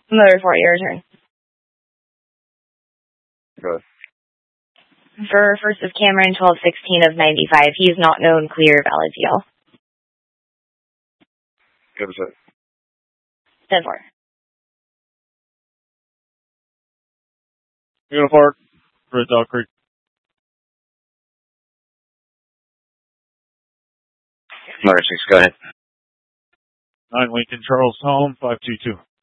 Motor Fort, your turn. Good. For first of Cameron, 1216 of 95. He is not known, clear, valid deal. Give us it. 10-4. Uniform, Red Dog Creek. Motor 6, go ahead. 9 Lincoln Charles Home, 522.